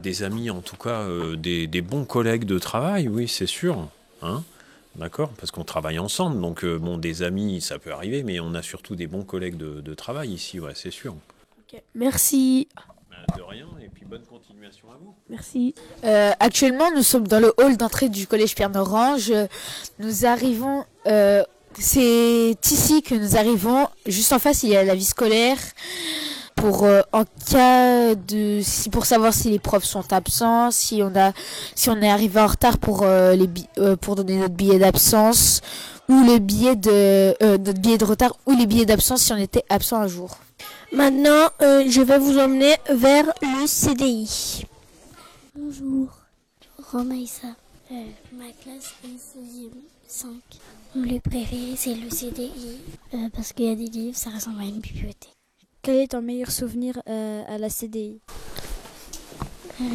des amis, en tout cas des bons collègues de travail, oui, c'est sûr. Hein, d'accord, parce qu'on travaille ensemble, donc bon, des amis, ça peut arriver, mais on a surtout des bons collègues de travail ici, ouais, c'est sûr. Ok. Merci. De rien, et puis bonne continuation à vous. Merci. Actuellement, nous sommes dans le hall d'entrée du collège Pierre-Norange. Nous arrivons. C'est ici que nous arrivons. Juste en face, il y a la vie scolaire. Pour en cas de pour savoir si les profs sont absents, si on est arrivé en retard pour pour donner notre billet d'absence ou le billet de notre billet de retard ou les billets d'absence si on était absent un jour. Maintenant, je vais vous emmener vers le CDI. Bonjour, Romaïssa. Ma classe est 6e 5. Le préféré, c'est le CDI, parce qu'il y a des livres, ça ressemble à une bibliothèque. Quel est ton meilleur souvenir à la CDI? Quand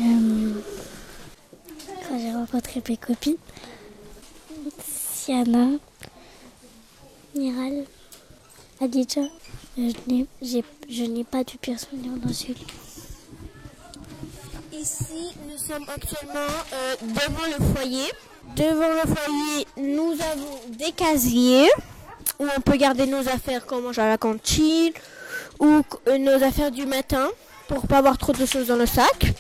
j'ai rencontré mes copines, Siana, Miral, Aditya, je n'ai pas de pire souvenir dans ce livre. Ici, nous sommes actuellement devant le foyer. Devant le foyer, nous avons des casiers où on peut garder nos affaires quand on mange à la cantine ou nos affaires du matin pour pas avoir trop de choses dans le sac.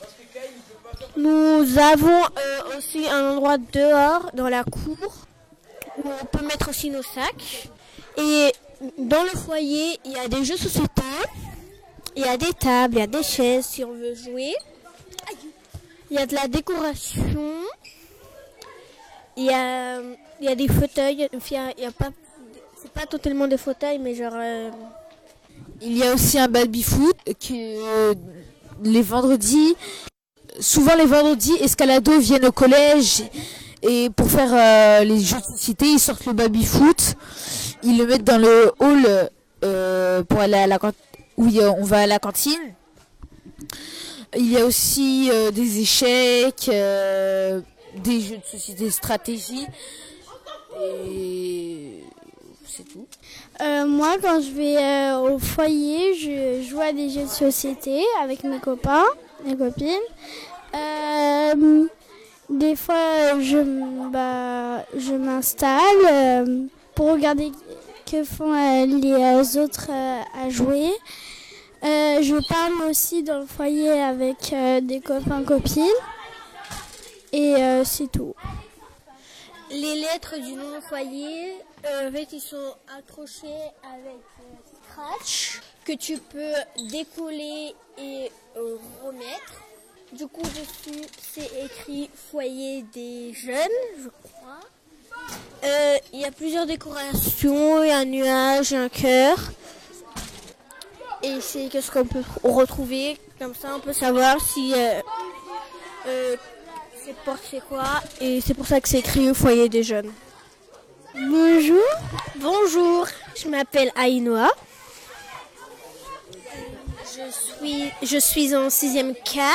Nous avons aussi un endroit dehors dans la cour où on peut mettre aussi nos sacs. Et dans le foyer, il y a des jeux de société, il y a des tables, il y a des chaises si on veut jouer. Il y a de la décoration. Il y a des fauteuils. Il y a pas, c'est pas totalement des fauteuils, mais genre. Il y a aussi un baby-foot que les vendredis. Souvent les vendredis, Escalado viennent au collège et pour faire les jeux de société, ils sortent le baby-foot. Ils le mettent dans le hall pour aller à la où on va à la cantine. Il y a aussi des échecs, des jeux de société stratégie. Et c'est tout. Moi, quand je vais au foyer, je joue à des jeux de société avec mes copains, mes copines. Des fois, je m'installe pour regarder que font les autres à jouer. Je parle aussi dans le foyer avec des copains-copines. Et c'est tout. Les lettres du nom du foyer, en fait, ils sont accrochés avec scratch que tu peux décoller et remettre. Du coup, dessus, c'est écrit foyer des jeunes, je crois. Il y a plusieurs décorations, il y a un nuage, un cœur. Et c'est qu'est-ce qu'on peut retrouver. Comme ça, on peut savoir si cette porte c'est quoi. Et c'est pour ça que c'est écrit foyer des jeunes. Bonjour. Bonjour, je m'appelle Aïnoa. Je suis en 6e 4.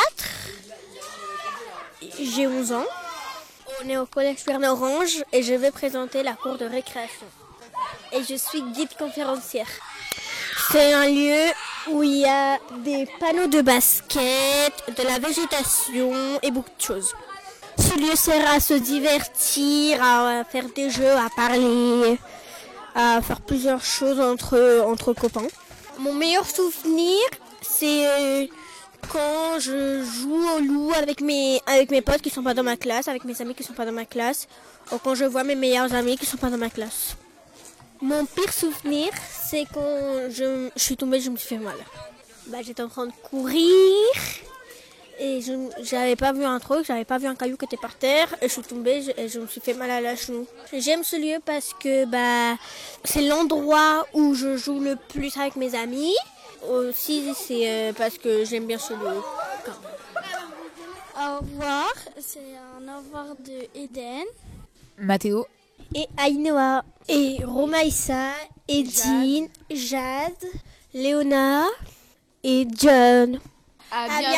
J'ai 11 ans. On est au collège Pierre-Norange et je vais présenter la cour de récréation. Et je suis guide conférencière. C'est un lieu où il y a des panneaux de basket, de la végétation et beaucoup de choses. Ce lieu sert à se divertir, à faire des jeux, à parler, à faire plusieurs choses entre copains. Mon meilleur souvenir, c'est quand je joue au loup avec mes potes qui sont pas dans ma classe, avec mes amis qui sont pas dans ma classe, ou quand je vois mes meilleurs amis qui sont pas dans ma classe. Mon pire souvenir, c'est quand je suis tombée, je me suis fait mal. J'étais en train de courir et j'avais pas vu un truc, j'avais pas vu un caillou qui était par terre et je suis tombée et je me suis fait mal à la genou. J'aime ce lieu parce que c'est l'endroit où je joue le plus avec mes amis. Aussi, c'est parce que j'aime bien ce lieu. Au revoir, c'est un au revoir de Eden. Mathéo. Et Aïnoa, et Romaïssa, Edine, Jade, Léona et John. À bientôt.